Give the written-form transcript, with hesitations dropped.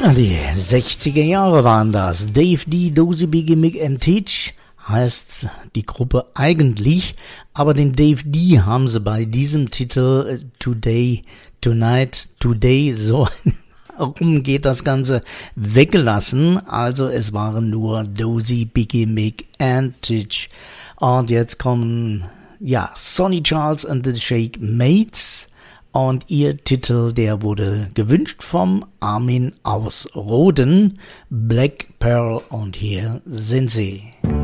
Ja, die 60er Jahre waren das. Dave D, Dozy, Biggie, Mick and Teach heißt die Gruppe eigentlich, aber den Dave D haben sie bei diesem Titel Today, Tonight, Today, so rum geht das Ganze, weggelassen. Also es waren nur Dozy, Biggie, Mick and Teach. Und jetzt kommen, ja, Sonny Charles and the Shake Mates. Und ihr Titel, der wurde gewünscht vom Armin aus Roden, Black Pearl, und hier sind sie.